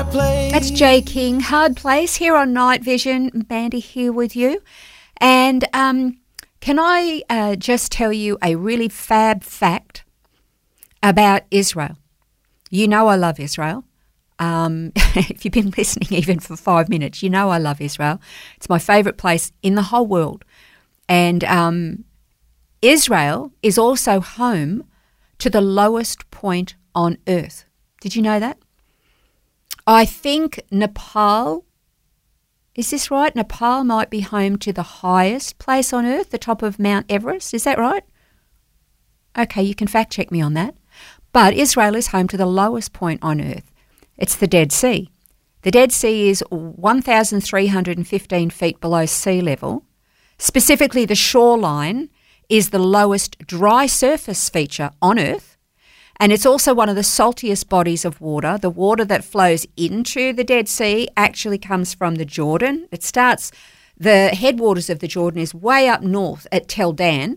place. That's Jay King, Hard Place, here on Night Vision. Mandy here with you. And can I just tell you a really fab fact about Israel? You know I love Israel. If you've been listening even for 5 minutes, you know I love Israel. It's my favourite place in the whole world. And Israel is also home to the lowest point on earth. Did you know that? I think Nepal, is this right? Nepal might be home to the highest place on earth, the top of Mount Everest. Is that right? Okay, you can fact check me on that. But Israel is home to the lowest point on earth. It's the Dead Sea. The Dead Sea is 1,315 feet below sea level. Specifically, the shoreline is the lowest dry surface feature on earth. And it's also one of the saltiest bodies of water. The water that flows into the Dead Sea actually comes from the Jordan. The headwaters of the Jordan is way up north at Tel Dan.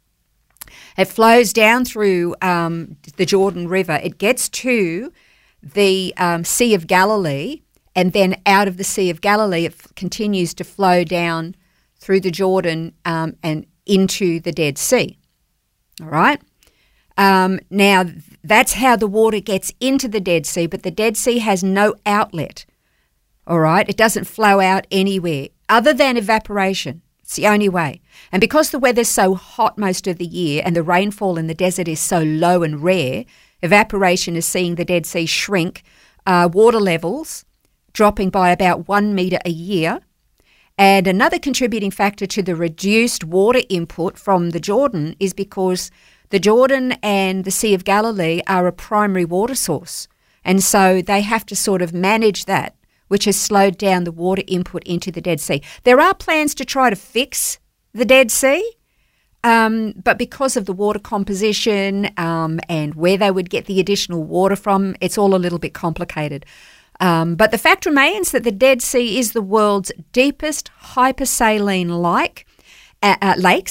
It flows down through the Jordan River. It gets to the Sea of Galilee, and then out of the Sea of Galilee, it continues to flow down through the Jordan and into the Dead Sea. All right? Now, that's how the water gets into the Dead Sea, but the Dead Sea has no outlet, all right? It doesn't flow out anywhere other than evaporation. It's the only way. And because the weather's so hot most of the year and the rainfall in the desert is so low and rare, evaporation is seeing the Dead Sea shrink, water levels dropping by about 1 metre a year. And another contributing factor to the reduced water input from the Jordan is because the Jordan and the Sea of Galilee are a primary water source. And so they have to sort of manage that, which has slowed down the water input into the Dead Sea. There are plans to try to fix the Dead Sea, but because of the water composition and where they would get the additional water from, it's all a little bit complicated. But the fact remains that the Dead Sea is the world's deepest hypersaline lake.